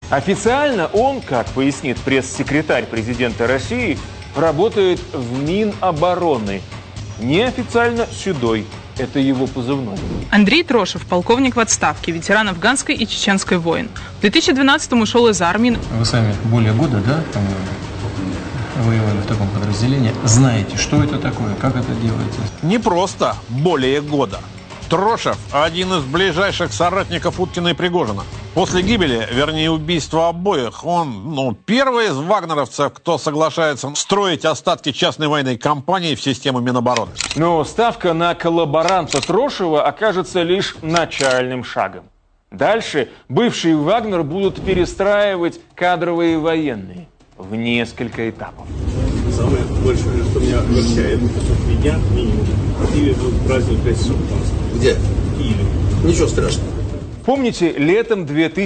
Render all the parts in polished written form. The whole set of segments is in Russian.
Официально он, как пояснит пресс-секретарь президента России, работает в Минобороны. Неофициально Седой. Это его позывной. Андрей Трошев, полковник в отставке, ветеран афганской и чеченской войн. В 2012-м ушел из армии. Вы сами более года, да, по-моему, воевали в таком подразделении. Знаете, что это такое, как это делается? Не просто более года. Трошев – один из ближайших соратников Уткина и Пригожина. После гибели, вернее убийства обоих, он первый из вагнеровцев, кто соглашается строить остатки частной военной компании в систему Минобороны. Но ставка на коллаборанта Трошева окажется лишь начальным шагом. Дальше бывший Вагнер будут перестраивать кадровые военные в несколько этапов. Самое большое, что меня огорчает, это 3 дня минимум. В Киеве был праздник 5 суток. Где? В Киеве. Ничего страшного. Помните, летом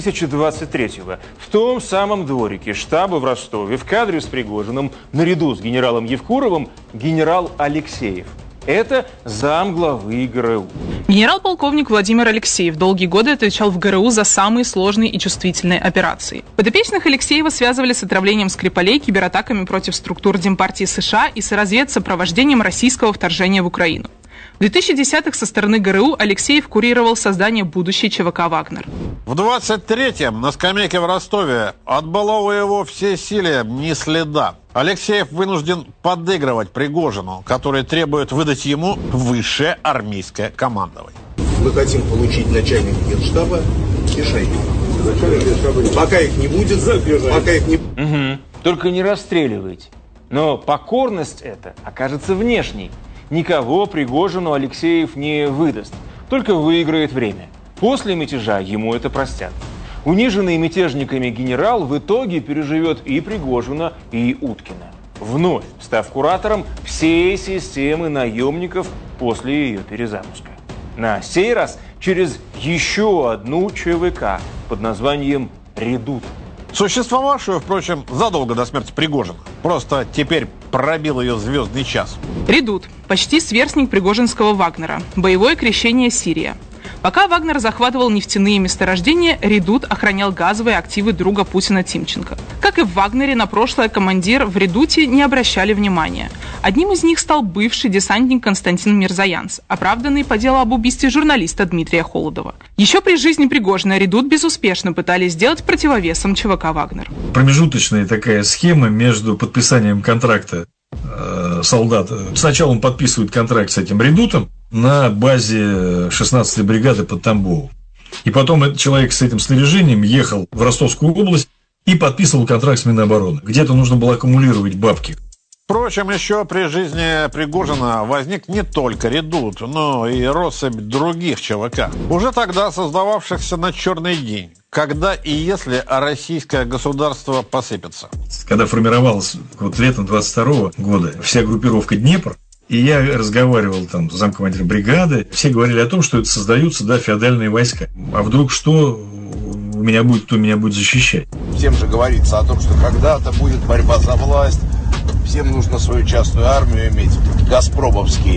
2023-го в том самом дворике штаба в Ростове в кадре с Пригожиным наряду с генералом Евкуровым генерал Алексеев. Это замглавы ГРУ. Генерал-полковник Владимир Алексеев долгие годы отвечал в ГРУ за самые сложные и чувствительные операции. Подопечных Алексеева связывали с отравлением Скрипалей, кибератаками против структур Демпартии США и сопровождением российского вторжения в Украину. В 2010-х со стороны ГРУ Алексеев курировал создание будущей ЧВК «Вагнер». В 23-м на скамейке в Ростове от былого его всей силе ни следа. Алексеев вынужден подыгрывать Пригожину, который требует выдать ему высшее армейское командование. Мы хотим получить начальника Генштаба и Шойгу. Пока их не будет, пока их не... Угу. Только не расстреливайте. Но покорность эта окажется внешней. Никого Пригожину Алексеев не выдаст, только выиграет время. После мятежа ему это простят. Униженный мятежниками генерал в итоге переживет и Пригожина, и Уткина, вновь став куратором всей системы наемников после ее перезапуска. На сей раз через еще одну ЧВК под названием «Редут». Существовавшую, впрочем, задолго до смерти Пригожина. Просто теперь пробил ее звездный час. Редут – почти сверстник пригожинского Вагнера. Боевое крещение «Сирия». Пока Вагнер захватывал нефтяные месторождения, Редут охранял газовые активы друга Путина Тимченко. Как и в Вагнере, на прошлое командир в Редуте не обращали внимания. Одним из них стал бывший десантник Константин Мирзоянц, оправданный по делу об убийстве журналиста Дмитрия Холодова. Еще при жизни Пригожина Редут безуспешно пытались сделать противовесом ЧВК «Вагнер». Промежуточная такая схема между подписанием контракта солдата. Сначала он подписывает контракт с этим Редутом на базе 16-й бригады под Тамбовом. И потом этот человек с этим снаряжением ехал в Ростовскую область и подписывал контракт с Минобороны. Где-то нужно было аккумулировать бабки. Впрочем, еще при жизни Пригожина возник не только Редут, но и россыпь других ЧВК, уже тогда создававшихся на черный день, когда и если российское государство посыпется. Когда формировалась летом 22 года вся группировка «Днепр», и я разговаривал там с замкомандиром бригады, все говорили о том, что это создаются феодальные войска. А вдруг что у меня будет, кто меня будет защищать? Всем же говорится о том, что когда-то будет борьба за власть, всем нужно свою частную армию иметь, газпромовский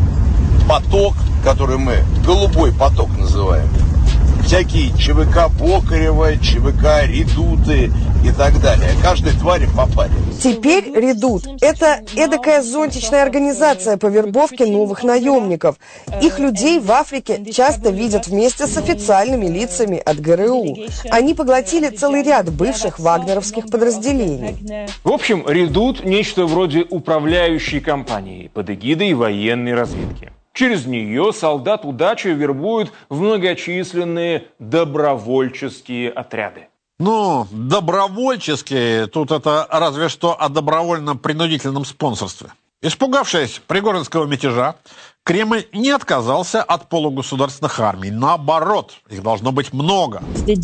поток, который мы голубой поток называем. Всякие ЧВК Бокарева, ЧВК Редуты и так далее. Каждой твари по паре. Теперь Редут – это эдакая зонтичная организация по вербовке новых наемников. Их людей в Африке часто видят вместе с официальными лицами от ГРУ. Они поглотили целый ряд бывших вагнеровских подразделений. В общем, Редут – нечто вроде управляющей компании под эгидой военной разведки. Через нее солдат удачи вербуют в многочисленные добровольческие отряды. Ну, добровольческие, тут это разве что о добровольно-принудительном спонсорстве. Испугавшись пригожинского мятежа, Кремль не отказался от полугосударственных армий. Наоборот, их должно быть много.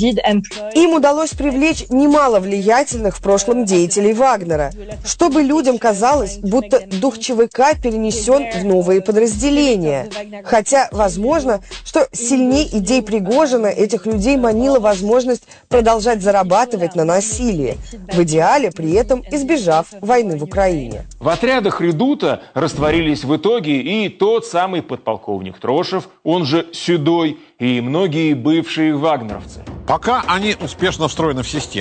Им удалось привлечь немало влиятельных в прошлом деятелей Вагнера, чтобы людям казалось, будто дух ЧВК перенесен в новые подразделения. Хотя, возможно, что сильнее идей Пригожина этих людей манила возможность продолжать зарабатывать на насилии, в идеале при этом избежав войны в Украине. В отрядах Редута растворились в итоге и тот самый подполковник Трошев, он же Седой, и многие бывшие вагнеровцы. Пока они успешно встроены в систему.